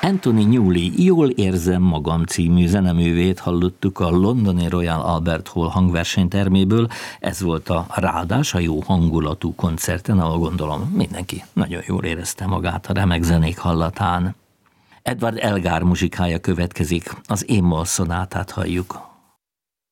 Anthony Newley Jól érzem magam című zeneművét hallottuk a londoni Royal Albert Hall hangversenyterméből. Ez volt a ráadás a jó hangulatú koncerten, ahol gondolom mindenki nagyon jól érezte magát a remek zenék hallatán. Edward Elgar muzsikája következik, az E-moll szonátát halljuk.